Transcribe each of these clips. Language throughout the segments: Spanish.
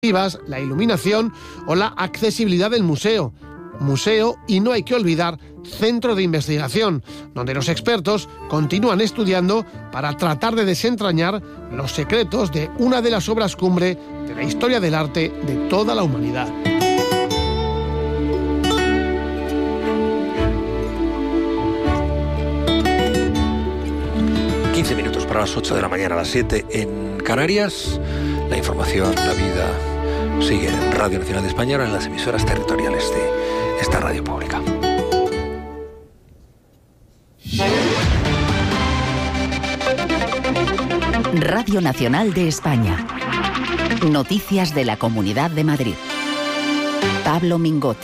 la iluminación o la accesibilidad del museo. Museo y no hay que olvidar centro de investigación, donde los expertos continúan estudiando para tratar de desentrañar los secretos de una de las obras cumbre de la historia del arte de toda la humanidad. Minutos para las 8 de la mañana, a las 7 en Canarias. La información, la vida sigue en Radio Nacional de España, ahora en las emisoras territoriales de esta radio pública. Radio Nacional de España. Noticias de la Comunidad de Madrid. Pablo Mingote.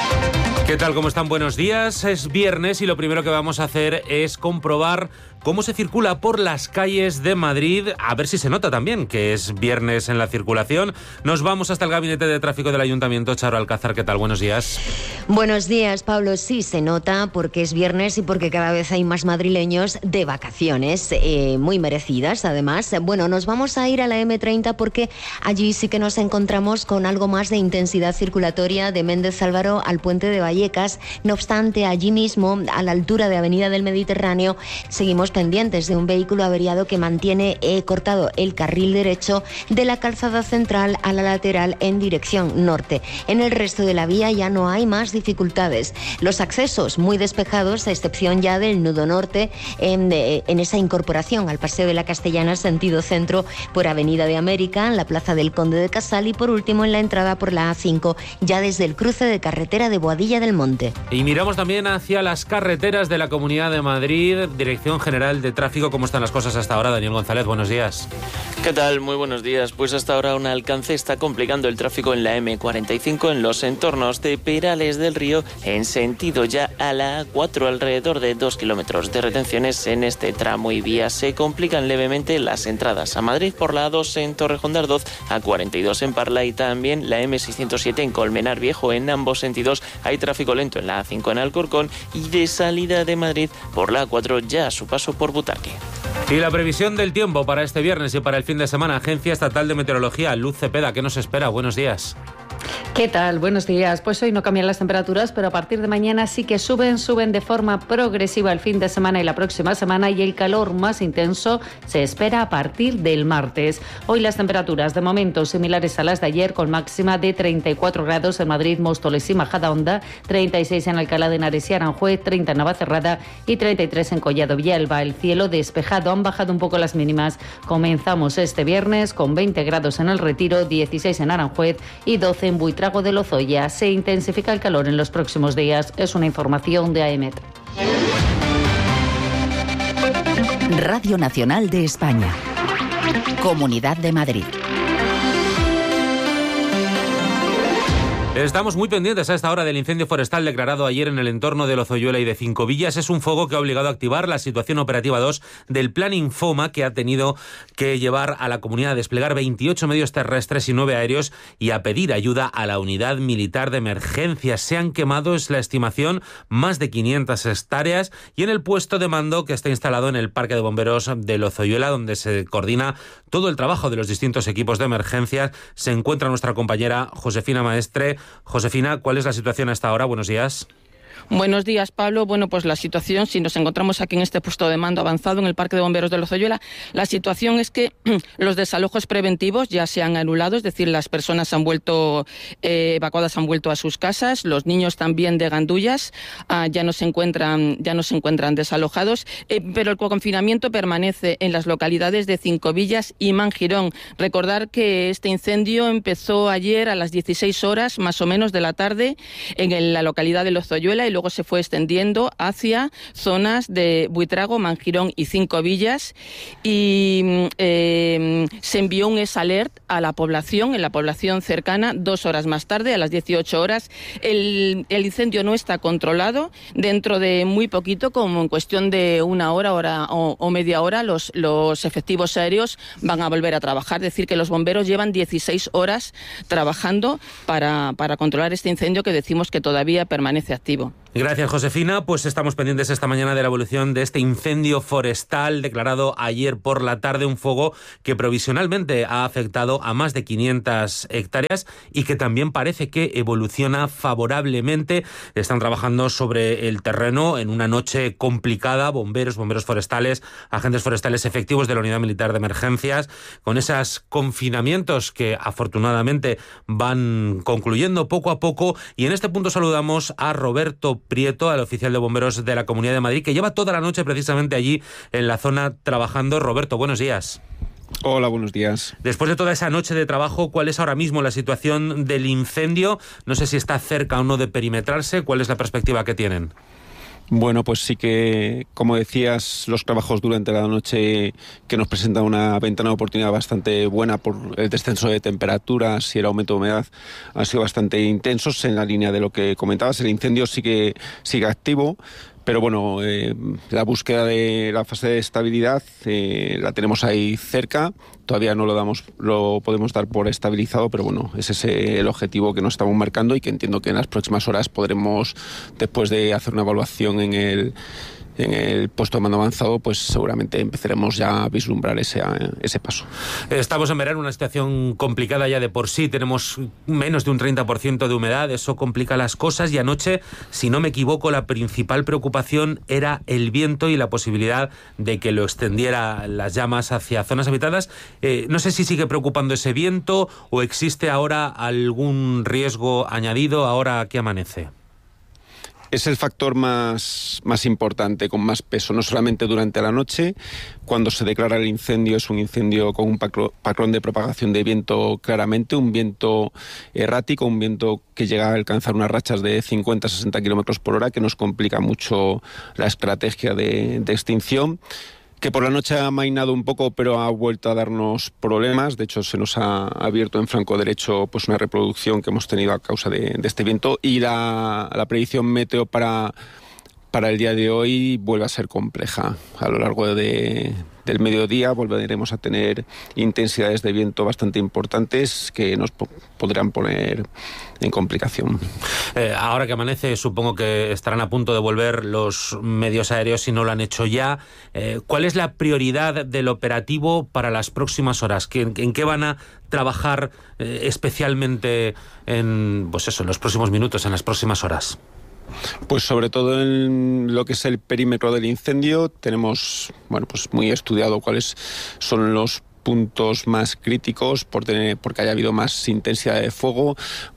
¿Qué tal? ¿Cómo están? Buenos días. Es viernes y lo primero que vamos a hacer es comprobar cómo se circula por las calles de Madrid, a ver si se nota también que es viernes en la circulación. Nos vamos hasta el Gabinete de Tráfico del Ayuntamiento. Charo Alcázar, ¿qué tal? Buenos días. Buenos días, Pablo. Sí, se nota porque es viernes y porque cada vez hay más madrileños de vacaciones, muy merecidas además. Bueno, nos vamos a ir a la M30 porque allí sí que nos encontramos con algo más de intensidad circulatoria de Méndez Álvaro al Puente de Vallecas. No obstante, allí mismo, a la altura de Avenida del Mediterráneo, seguimos pendientes de un vehículo averiado que mantiene cortado el carril derecho de la calzada central a la lateral en dirección norte. En el resto de la vía ya no hay más dificultades. Los accesos muy despejados, a excepción ya del nudo norte, en esa incorporación al Paseo de la Castellana sentido centro por Avenida de América, en la Plaza del Conde de Casal y por último en la entrada por la A5, ya desde el cruce de carretera de Boadilla del Monte. Y miramos también hacia las carreteras de la Comunidad de Madrid, Dirección General de Tráfico. ¿Cómo están las cosas hasta ahora? Daniel González, buenos días. ¿Qué tal? Muy buenos días. Pues hasta ahora un alcance está complicando el tráfico en la M45 en los entornos de Perales del Río en sentido ya a la A4, alrededor de 2 kilómetros de retenciones en este tramo y vía. Se complican levemente las entradas a Madrid por la A2 en Torrejón de Ardoz, A42 en Parla y también la M607 en Colmenar Viejo. En ambos sentidos hay tráfico lento en la A5 en Alcorcón y de salida de Madrid por la A4 ya a su paso por Butarque. Y la previsión del tiempo para este viernes y para el fin de semana. Agencia Estatal de Meteorología, Luz Cepeda, ¿qué nos espera? Buenos días. ¿Qué tal? Buenos días. Pues hoy no cambian las temperaturas, pero a partir de mañana sí que suben de forma progresiva el fin de semana y la próxima semana, y el calor más intenso se espera a partir del martes. Hoy las temperaturas de momento similares a las de ayer, con máxima de 34 grados en Madrid, Móstoles y Majadahonda, 36 en Alcalá de Henares y Aranjuez, 30 en Navacerrada y 33 en Collado Villalba. El cielo despejado, han bajado un poco las mínimas. Comenzamos este viernes con 20 grados en El Retiro, 16 en Aranjuez y 12 en Buitrago de Lozoya. Se intensifica el calor en los próximos días. Es una información de AEMET. Radio Nacional de España. Comunidad de Madrid. Estamos muy pendientes a esta hora del incendio forestal declarado ayer en el entorno de Lozoyuela y de Cinco Villas. Es un fuego que ha obligado a activar la situación operativa 2 del Plan Infoma, que ha tenido que llevar a la comunidad a desplegar 28 medios terrestres y 9 aéreos y a pedir ayuda a la unidad militar de emergencias. Se han quemado, es la estimación, más de 500 hectáreas y en el puesto de mando que está instalado en el Parque de Bomberos de Lozoyuela, donde se coordina todo el trabajo de los distintos equipos de emergencias, se encuentra nuestra compañera Josefina Maestre. Josefina, ¿cuál es la situación hasta ahora? Buenos días. Buenos días, Pablo. Bueno, pues la situación, si nos encontramos aquí en este puesto de mando avanzado en el Parque de Bomberos de Lozoyuela, la situación es que los desalojos preventivos ya se han anulado, es decir, las personas han vuelto evacuadas, han vuelto a sus casas, los niños también de Gandullas ya no se encuentran desalojados, pero el confinamiento permanece en las localidades de Cinco Villas y Mangirón. Recordar que este incendio empezó ayer a las 16 horas más o menos de la tarde en la localidad de Lozoyuela y luego se fue extendiendo hacia zonas de Buitrago, Mangirón y Cinco Villas y se envió un S-Alert a la población, en la población cercana, 2 horas más tarde, a las 18 horas. El incendio no está controlado. Dentro de muy poquito, como en cuestión de una hora o media hora, los efectivos aéreos van a volver a trabajar. Es decir, que los bomberos llevan 16 horas trabajando para controlar este incendio que decimos que todavía permanece activo. Gracias, Josefina. Pues estamos pendientes esta mañana de la evolución de este incendio forestal declarado ayer por la tarde, un fuego que provisionalmente ha afectado a más de 500 hectáreas y que también parece que evoluciona favorablemente. Están trabajando sobre el terreno en una noche complicada, bomberos forestales, agentes forestales efectivos de la Unidad Militar de Emergencias, con esos confinamientos que afortunadamente van concluyendo poco a poco. Y en este punto saludamos a Roberto Prieto, al oficial de bomberos de la Comunidad de Madrid, que lleva toda la noche precisamente allí en la zona trabajando. Roberto, buenos días. Hola, buenos días. Después de toda esa noche de trabajo, ¿cuál es ahora mismo la situación del incendio? No sé si está cerca o no de perimetrarse. ¿Cuál es la perspectiva que tienen? Bueno, pues sí que, como decías, los trabajos durante la noche que nos presentan una ventana de oportunidad bastante buena por el descenso de temperaturas y el aumento de humedad han sido bastante intensos en la línea de lo que comentabas. El incendio sigue activo, pero bueno, la búsqueda de la fase de estabilidad la tenemos ahí cerca. Todavía no lo podemos dar por estabilizado, pero bueno, ese es el objetivo que nos estamos marcando y que entiendo que en las próximas horas podremos, después de hacer una evaluación en el puesto de mando avanzado, pues seguramente empezaremos ya a vislumbrar ese paso. Estamos en verano, una situación complicada ya de por sí, tenemos menos de un 30% de humedad, eso complica las cosas, y anoche, si no me equivoco, la principal preocupación era el viento y la posibilidad de que lo extendiera las llamas hacia zonas habitadas. No sé si sigue preocupando ese viento o existe ahora algún riesgo añadido ahora que amanece. Es el factor más importante, con más peso, no solamente durante la noche. Cuando se declara el incendio, es un incendio con un patrón de propagación de viento claramente, un viento errático, un viento que llega a alcanzar unas rachas de 50-60 kilómetros por hora, que nos complica mucho la estrategia de extinción, que por la noche ha amainado un poco, pero ha vuelto a darnos problemas. De hecho, se nos ha abierto en flanco derecho pues una reproducción que hemos tenido a causa de este viento, y la predicción meteo para el día de hoy vuelve a ser compleja. A lo largo del mediodía volveremos a tener intensidades de viento bastante importantes que nos podrán poner en complicación. Ahora que amanece, supongo que estarán a punto de volver los medios aéreos si no lo han hecho ya. ¿Cuál es la prioridad del operativo para las próximas horas? ¿En qué van a trabajar especialmente en los próximos minutos, en las próximas horas? Pues sobre todo en lo que es el perímetro del incendio tenemos pues muy estudiado cuáles son los puntos más críticos porque haya habido más intensidad de fuego,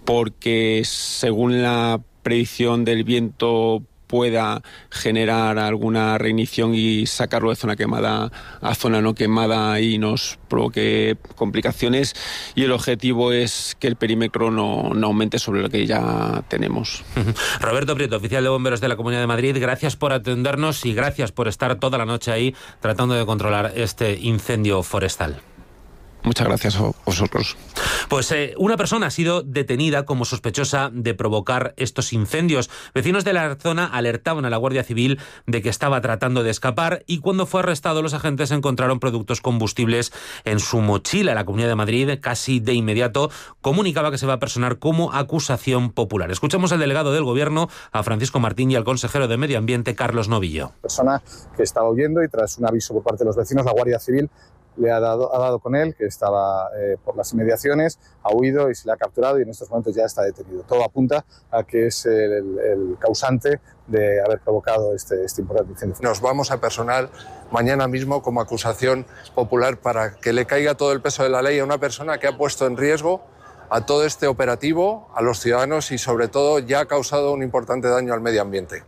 porque según la predicción del viento pueda generar alguna reignición y sacarlo de zona quemada a zona no quemada y nos provoque complicaciones, y el objetivo es que el perímetro no aumente sobre lo que ya tenemos. Roberto Prieto, oficial de bomberos de la Comunidad de Madrid, gracias por atendernos y gracias por estar toda la noche ahí tratando de controlar este incendio forestal. Muchas gracias a vosotros. Pues una persona ha sido detenida como sospechosa de provocar estos incendios. Vecinos de la zona alertaban a la Guardia Civil de que estaba tratando de escapar, y cuando fue arrestado los agentes encontraron productos combustibles en su mochila. La Comunidad de Madrid casi de inmediato comunicaba que se va a personar como acusación popular. Escuchamos al delegado del Gobierno, a Francisco Martín, y al consejero de Medio Ambiente, Carlos Novillo. Persona que estaba huyendo, y tras un aviso por parte de los vecinos, la Guardia Civil le ha dado con él, que estaba por las inmediaciones, ha huido y se le ha capturado, y en estos momentos ya está detenido. Todo apunta a que es el causante de haber provocado este importante incendio. Nos vamos a personar mañana mismo como acusación popular para que le caiga todo el peso de la ley a una persona que ha puesto en riesgo a todo este operativo, a los ciudadanos, y sobre todo ya ha causado un importante daño al medio ambiente.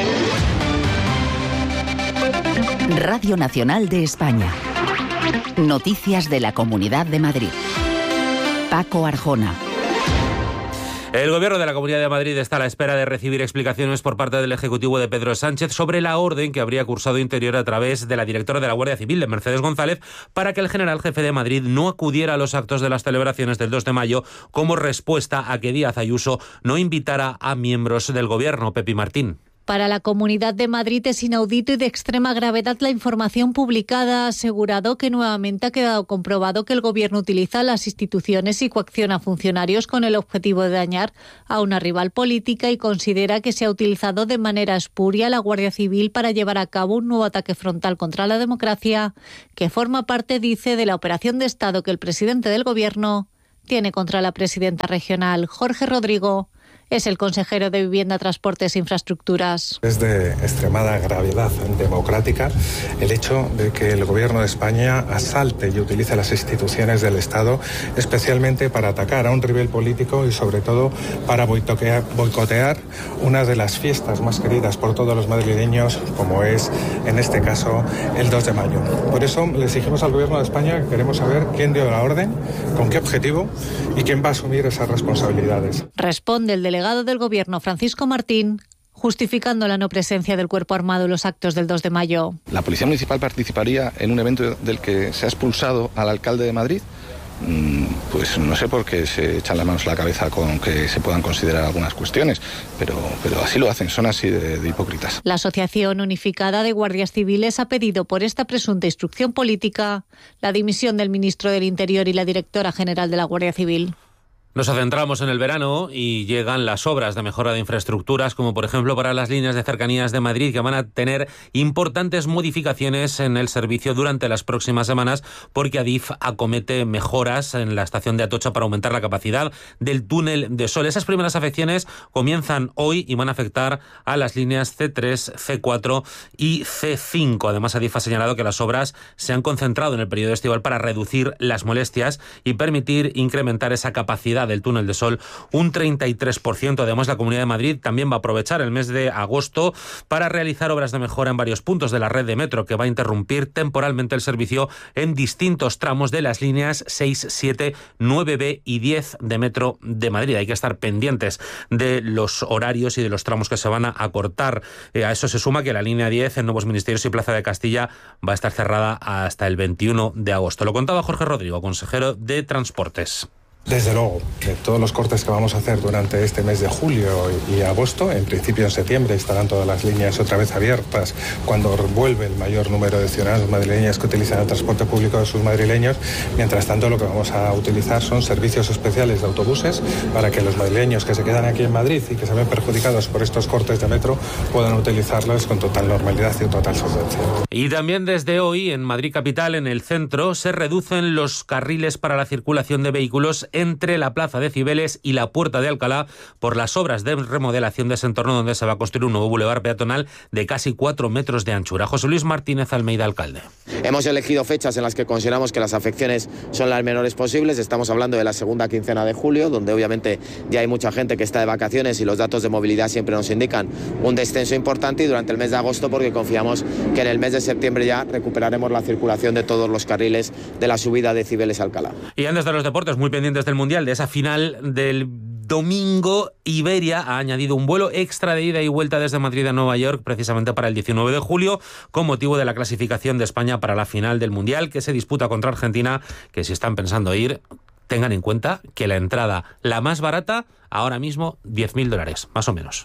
Radio Nacional de España. Noticias de la Comunidad de Madrid. Paco Arjona. El Gobierno de la Comunidad de Madrid está a la espera de recibir explicaciones por parte del Ejecutivo de Pedro Sánchez sobre la orden que habría cursado Interior a través de la directora de la Guardia Civil, de Mercedes González, para que el general jefe de Madrid no acudiera a los actos de las celebraciones del 2 de mayo como respuesta a que Díaz Ayuso no invitara a miembros del Gobierno. Pepi Martín. Para la Comunidad de Madrid es inaudito y de extrema gravedad la información publicada. Ha asegurado que nuevamente ha quedado comprobado que el Gobierno utiliza las instituciones y coacciona a funcionarios con el objetivo de dañar a una rival política y considera que se ha utilizado de manera espuria la Guardia Civil para llevar a cabo un nuevo ataque frontal contra la democracia que forma parte, dice, de la operación de Estado que el presidente del Gobierno tiene contra la presidenta regional. Jorge Rodrigo es el consejero de Vivienda, Transportes e Infraestructuras. Es de extremada gravedad democrática el hecho de que el Gobierno de España asalte y utilice las instituciones del Estado, especialmente para atacar a un rival político y sobre todo para boicotear una de las fiestas más queridas por todos los madrileños, como es en este caso el 2 de mayo. Por eso le exigimos al Gobierno de España, queremos saber quién dio la orden, con qué objetivo y quién va a asumir esas responsabilidades. Responde el delegado del Gobierno, Francisco Martín, justificando la no presencia del cuerpo armado en los actos del 2 de mayo. ¿La Policía Municipal participaría en un evento del que se ha expulsado al alcalde de Madrid? Pues no sé por qué se echan las manos a la cabeza con que se puedan considerar algunas cuestiones, pero así lo hacen, son así de hipócritas. La Asociación Unificada de Guardias Civiles ha pedido por esta presunta instrucción política la dimisión del ministro del Interior y la directora general de la Guardia Civil. Nos adentramos en el verano y llegan las obras de mejora de infraestructuras, como por ejemplo para las líneas de cercanías de Madrid, que van a tener importantes modificaciones en el servicio durante las próximas semanas, porque Adif acomete mejoras en la estación de Atocha para aumentar la capacidad del túnel de Sol. Esas primeras afecciones comienzan hoy y van a afectar a las líneas C3, C4 y C5. Además, Adif ha señalado que las obras se han concentrado en el periodo estival para reducir las molestias y permitir incrementar esa capacidad del túnel de Sol un 33%. Además, la Comunidad de Madrid también va a aprovechar el mes de agosto para realizar obras de mejora en varios puntos de la red de metro, que va a interrumpir temporalmente el servicio en distintos tramos de las líneas 6, 7, 9B y 10 de metro de Madrid. Hay que estar pendientes de los horarios y de los tramos que se van a acortar. A eso se suma que la línea 10 en Nuevos Ministerios y Plaza de Castilla va a estar cerrada hasta el 21 de agosto. Lo contaba Jorge Rodrigo, consejero de Transportes. Desde luego, de todos los cortes que vamos a hacer durante este mes de julio y agosto, en principio en septiembre estarán todas las líneas otra vez abiertas cuando vuelve el mayor número de ciudadanos madrileños que utilizan el transporte público de sus madrileños. Mientras tanto, lo que vamos a utilizar son servicios especiales de autobuses para que los madrileños que se quedan aquí en Madrid y que se ven perjudicados por estos cortes de metro puedan utilizarlos con total normalidad y total solvencia. Y también desde hoy en Madrid capital, en el centro, se reducen los carriles para la circulación de vehículos entre la Plaza de Cibeles y la Puerta de Alcalá por las obras de remodelación de ese entorno, donde se va a construir un nuevo bulevar peatonal de casi 4 metros de anchura. José Luis Martínez Almeida, alcalde. Hemos elegido fechas en las que consideramos que las afecciones son las menores posibles. Estamos hablando de la segunda quincena de julio, donde obviamente ya hay mucha gente que está de vacaciones y los datos de movilidad siempre nos indican un descenso importante, y durante el mes de agosto, porque confiamos que en el mes de septiembre ya recuperaremos la circulación de todos los carriles de la subida de Cibeles a Alcalá. Y antes de los deportes, muy pendientes del Mundial, de esa final del domingo, Iberia ha añadido un vuelo extra de ida y vuelta desde Madrid a Nueva York, precisamente para el 19 de julio, con motivo de la clasificación de España para la final del Mundial, que se disputa contra Argentina, que si están pensando ir, tengan en cuenta que la entrada, la más barata, ahora mismo $10.000, más o menos.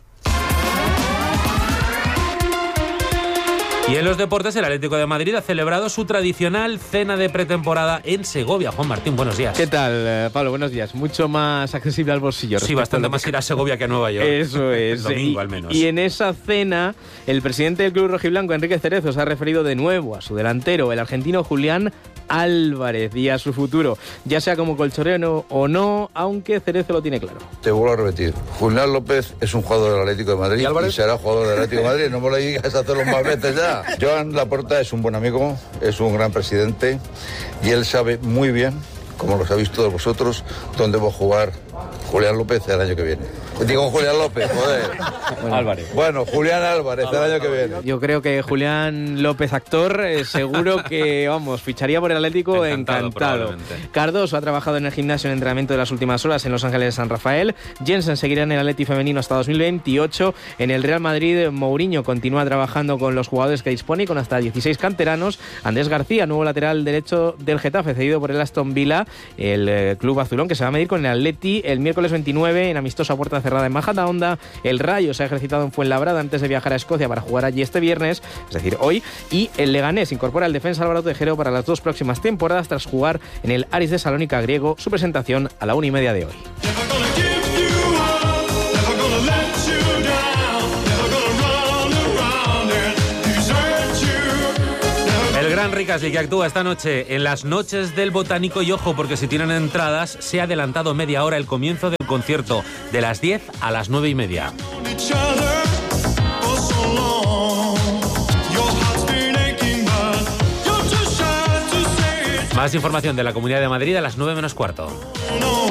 Y en los deportes, el Atlético de Madrid ha celebrado su tradicional cena de pretemporada en Segovia. Juan Martín, buenos días. ¿Qué tal, Pablo? Buenos días. Mucho más accesible al bolsillo. Sí, bastante más ir a Segovia que a Nueva York. Eso es. El domingo, al menos. Y en esa cena, el presidente del club rojiblanco, Enrique Cerezo, se ha referido de nuevo a su delantero, el argentino Julián Álvarez, y a su futuro, ya sea como colchonero o no, aunque Cerezo lo tiene claro. Te vuelvo a repetir, Julián López es un jugador del Atlético de Madrid y será jugador del Atlético de Madrid, no me lo digas a hacerlo más veces ya. Joan Laporta es un buen amigo, es un gran presidente y él sabe muy bien, como lo sabéis todos vosotros, dónde va a jugar Julián López el año que viene. Digo Julián López, joder. Álvarez. Bueno, Julián Álvarez el año que viene. Yo creo que Julián López, actor, seguro que, vamos, ficharía por el Atlético encantado. Cardoso ha trabajado en el gimnasio en entrenamiento de las últimas horas en Los Ángeles de San Rafael. Jensen seguirá en el Atleti femenino hasta 2028. En el Real Madrid, Mourinho continúa trabajando con los jugadores que dispone y con hasta 16 canteranos. Andrés García, nuevo lateral derecho del Getafe, cedido por el Aston Villa, el club azulón, que se va a medir con el Atleti el miércoles miércoles 29 en amistosa puerta cerrada en Majadahonda. El Rayo se ha ejercitado en Fuenlabrada antes de viajar a Escocia para jugar allí este viernes, es decir, hoy. Y el Leganés incorpora al defensa Álvaro Tejero para las 2 próximas temporadas tras jugar en el Aris de Salónica griego. Su presentación a la 1:30 de hoy. El gran Rick Astley, que actúa esta noche en las Noches del Botánico, y ojo, porque si tienen entradas, se ha adelantado media hora el comienzo del concierto, de las 10 a las 9:30. Más información de la Comunidad de Madrid a las 9 menos cuarto.